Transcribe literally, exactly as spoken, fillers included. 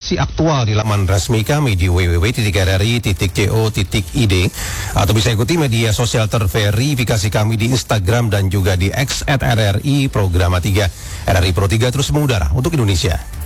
masih aktual di laman resmi kami di w w w titik r r i titik co titik i d atau bisa ikuti media sosial terverifikasi kami di Instagram dan juga di X at R R I Programa tiga. R R I Pro tiga terus mengudara untuk Indonesia.